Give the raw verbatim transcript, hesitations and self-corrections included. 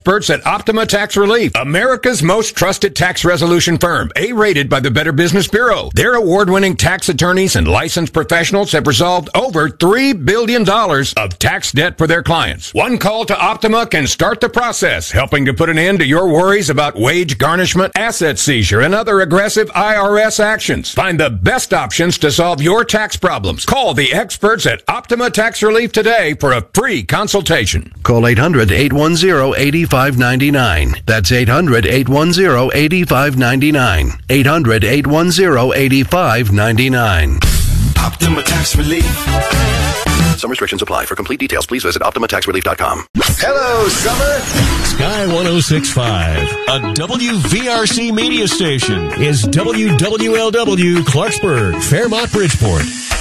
Experts at Optima Tax Relief, America's most trusted tax resolution firm, A-rated by the Better Business Bureau. Their award-winning tax attorneys and licensed professionals have resolved over three billion dollars of tax debt for their clients. One call to Optima can start the process, helping to put an end to your worries about wage garnishment, asset seizure, and other aggressive I R S actions. Find the best options to solve your tax problems. Call the experts at Optima Tax Relief today for a free consultation. Call eight hundred, eight one zero, eight five nine nine. That's eight hundred, eight one zero, eight five nine nine. eight hundred, eight one zero, eight five nine nine. Optima Tax Relief. Some restrictions apply. For complete details, please visit optima tax relief dot com. Hello, summer. Sky one oh six point five, a W V R C media station, is W W L W Clarksburg, Fairmont, Bridgeport.